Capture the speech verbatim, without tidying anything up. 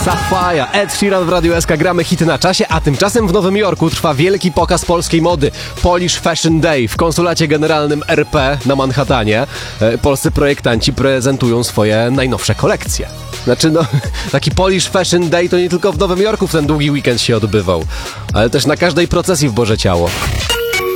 Sapphire, Ed Sheeran w Radiu S K, gramy hity na czasie, a tymczasem w Nowym Jorku trwa wielki pokaz polskiej mody, Polish Fashion Day. W konsulacie generalnym R P na Manhattanie e, polscy projektanci prezentują swoje najnowsze kolekcje. Znaczy no, taki Polish Fashion Day to nie tylko w Nowym Jorku w ten długi weekend się odbywał, ale też na każdej procesji w Boże Ciało.